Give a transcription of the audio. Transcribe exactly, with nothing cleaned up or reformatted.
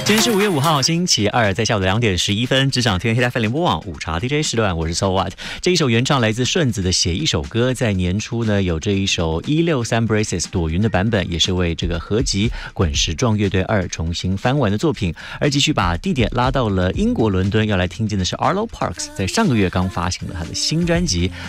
今天是五月五号，星期二，在下午的两点十一分，职场天黑 F M 联播网午茶 D J 时段，我是 So What。这一首原唱来自顺子的《写一首歌》，在年初呢有这一首一六三 Braces 朵云的版本，也是为这个合集《滚石壮乐队二》重新翻完的作品。而继续把地点拉到了英国伦敦，要来听见的是 Arlo Parks， 在上个月刚发行了他的新专辑